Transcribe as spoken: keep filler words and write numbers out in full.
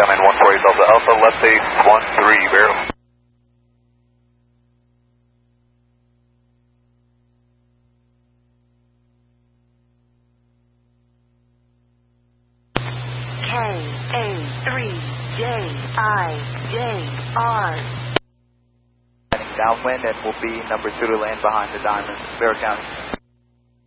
come in one four eight Delta Alpha, left eight one three, barrel. K A three J I J R. Downwind and will be number two to land behind the diamond, Bear County.